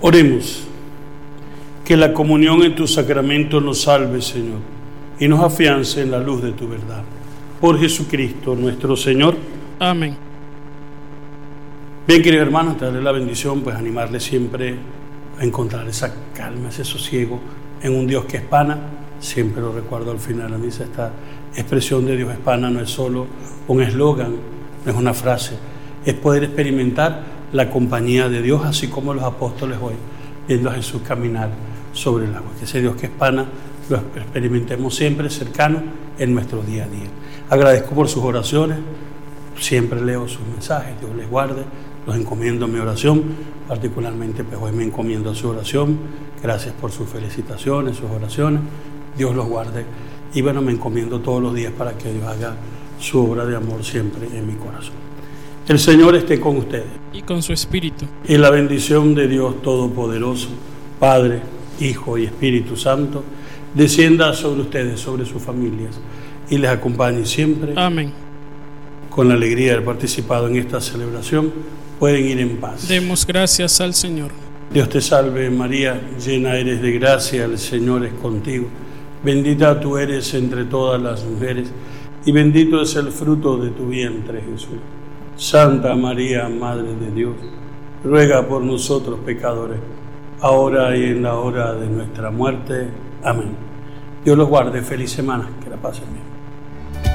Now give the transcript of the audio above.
Oremos. Que la comunión en tu sacramento nos salve, Señor, y nos afiance en la luz de tu verdad. Por Jesucristo nuestro Señor. Amén. Bien, queridos hermanos, te daré la bendición, pues animarles siempre a encontrar esa calma, ese sosiego en un Dios que es pana. Siempre lo recuerdo al final de la misa, esta expresión de Dios es pana no es solo un eslogan, no es una frase, es poder experimentar la compañía de Dios, así como los apóstoles hoy, viendo a Jesús caminar sobre el agua. Que ese Dios que es pana lo experimentemos siempre cercano en nuestro día a día. Agradezco por sus oraciones, siempre leo sus mensajes, Dios les guarde, los encomiendo en mi oración, particularmente pues hoy me encomiendo a su oración. Gracias por sus felicitaciones, sus oraciones, Dios los guarde, y bueno, me encomiendo todos los días para que Dios haga su obra de amor siempre en mi corazón. El Señor esté con ustedes. Y con su espíritu. Y la bendición de Dios Todopoderoso, Padre, Hijo y Espíritu Santo, descienda sobre ustedes, sobre sus familias, y les acompañe siempre. Amén. Con la alegría de haber participado en esta celebración, pueden ir en paz. Demos gracias al Señor. Dios te salve María, llena eres de gracia, el Señor es contigo. Bendita tú eres entre todas las mujeres, y bendito es el fruto de tu vientre, Jesús. Santa María, Madre de Dios, ruega por nosotros pecadores, ahora y en la hora de nuestra muerte. Amén. Dios los guarde. Feliz semana. Que la pasen bien.